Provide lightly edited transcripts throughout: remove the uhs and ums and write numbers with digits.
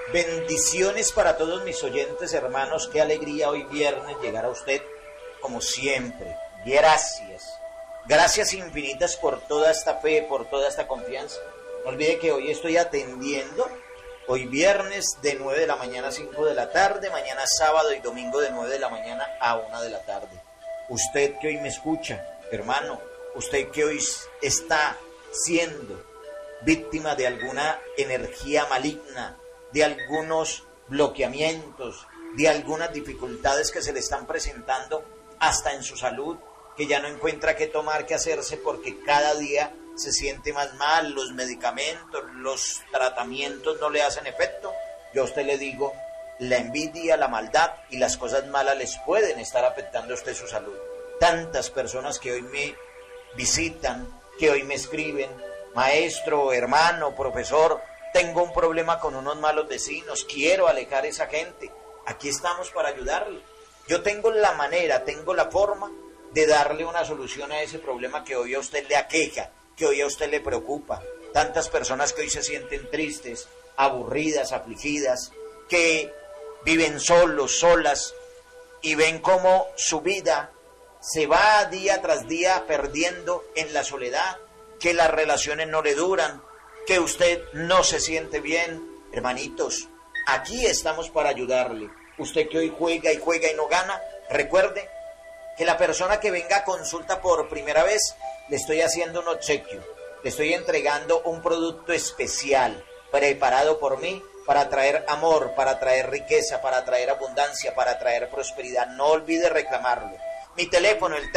Bendiciones para todos mis oyentes, hermanos. Qué alegría hoy viernes llegar a usted, como siempre. Gracias. Gracias infinitas por toda esta fe, por toda esta confianza. No olvide que hoy estoy atendiendo, hoy viernes de 9 de la mañana a 5 de la tarde, mañana sábado y domingo de 9 de la mañana a 1 de la tarde. Usted que hoy me escucha, hermano, usted que hoy está siendo víctima de alguna energía maligna, de algunos bloqueamientos, de algunas dificultades que se le están presentando hasta en su salud, que ya no encuentra qué tomar, qué hacerse, porque cada día se siente más mal, los medicamentos, los tratamientos no le hacen efecto. Yo a usted le digo, la envidia, la maldad y las cosas malas les pueden estar afectando a usted su salud. Tantas personas que hoy me visitan, que hoy me escriben, maestro, hermano, profesor, tengo un problema con unos malos vecinos, quiero alejar a esa gente. Aquí estamos para ayudarle. Yo tengo la manera, tengo la forma de darle una solución a ese problema que hoy a usted le aqueja, que hoy a usted le preocupa. Tantas personas que hoy se sienten tristes, aburridas, afligidas, que viven solos, solas, y ven cómo su vida se va día tras día perdiendo en la soledad, que las relaciones no le duran, que usted no se siente bien. Hermanitos, aquí estamos para ayudarle. Usted que hoy juega y no gana, recuerde que la persona que venga a consulta por primera vez, le estoy haciendo un obsequio, le estoy entregando un producto especial, preparado por mí, para traer amor, para traer riqueza, para traer abundancia, para traer prosperidad. No olvide reclamarlo. Mi teléfono, el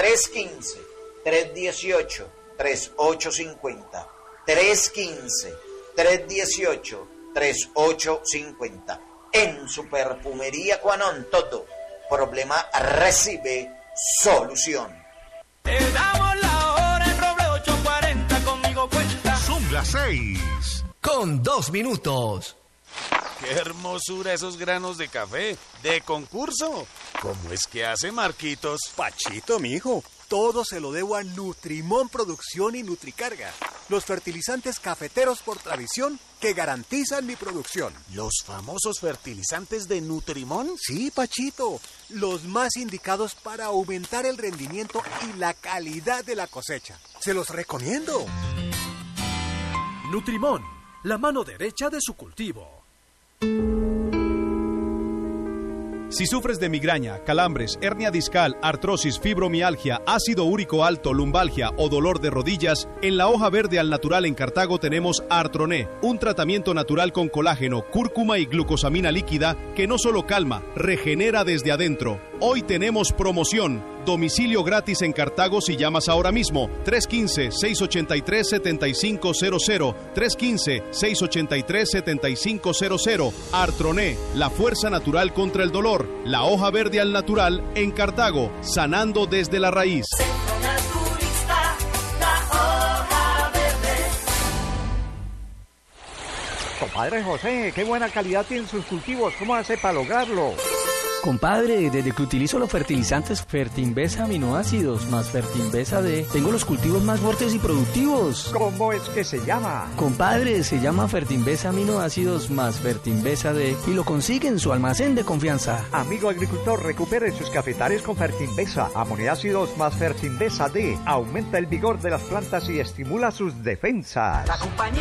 315-318-3850. 315-318-3850. En su perfumería Cuanón, todo problema recibe solución. Te damos la hora en Roble 840, conmigo cuenta. Son las 6:02. ¡Qué hermosura esos granos de café! ¡De concurso! ¿Cómo es que hace Marquitos? Pachito, mijo, todo se lo debo a Nutrimón Producción y Nutricarga, los fertilizantes cafeteros por tradición que garantizan mi producción. ¿Los famosos fertilizantes de Nutrimón? Sí, Pachito, los más indicados para aumentar el rendimiento y la calidad de la cosecha. Se los recomiendo. Nutrimón, la mano derecha de su cultivo. Si sufres de migraña, calambres, hernia discal, artrosis, fibromialgia, ácido úrico alto, lumbalgia o dolor de rodillas, en la hoja verde al natural en Cartago tenemos Artroné, un tratamiento natural con colágeno, cúrcuma y glucosamina líquida que no solo calma, regenera desde adentro. Hoy tenemos promoción. Domicilio gratis en Cartago si llamas ahora mismo. 315-683-7500. 315-683-7500. Artroné, la fuerza natural contra el dolor. La hoja verde al natural en Cartago, sanando desde la raíz. Centro Naturista, la hoja verde. Compadre José, qué buena calidad tienen sus cultivos. ¿Cómo hace para lograrlo? Compadre, desde que utilizo los fertilizantes Fertinbesa aminoácidos más Fertinbesa D, tengo los cultivos más fuertes y productivos. ¿Cómo es que se llama? Compadre, se llama Fertinbesa aminoácidos más Fertinbesa D y lo consigue en su almacén de confianza. Amigo agricultor, recupere sus cafetales con Fertinbesa, aminoácidos más Fertinbesa D. Aumenta el vigor de las plantas y estimula sus defensas. La compañía